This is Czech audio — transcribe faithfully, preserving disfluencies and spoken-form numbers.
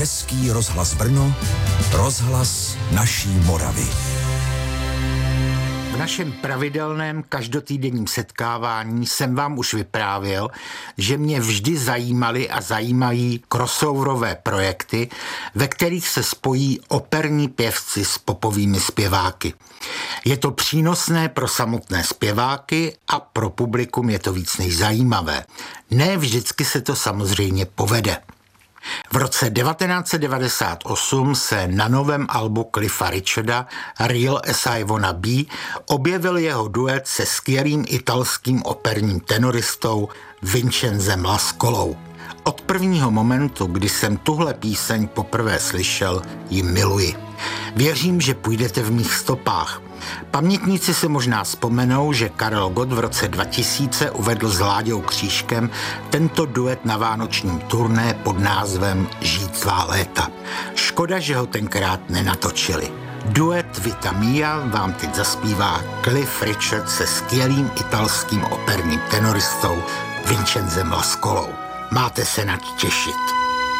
Český rozhlas Brno, rozhlas naší Moravy. V našem pravidelném každotýdenním setkávání jsem vám už vyprávěl, že mě vždy zajímaly a zajímají crossoverové projekty, ve kterých se spojí operní pěvci s popovými zpěváky. Je to přínosné pro samotné zpěváky a pro publikum je to víc než zajímavé. Ne vždycky se to samozřejmě povede. V roce devatenáct set devadesát osm se na novém albu Cliffa Richarda Real As I Wanna Be objevil jeho duet se skvělým italským operním tenoristou Vincenzem Lascolou. Od prvního momentu, kdy jsem tuhle píseň poprvé slyšel, ji miluji. Věřím, že půjdete v mých stopách. Pamětníci si možná vzpomenou, že Karel Gott v roce dva tisíce uvedl s Láďou Křížkem tento duet na vánočním turné pod názvem Žít svá léta. Škoda, že ho tenkrát nenatočili. Duet Vita Mia vám teď zaspívá Cliff Richard se skvělým italským operním tenoristou Vincenzem Lascolou. Máte se na to těšit.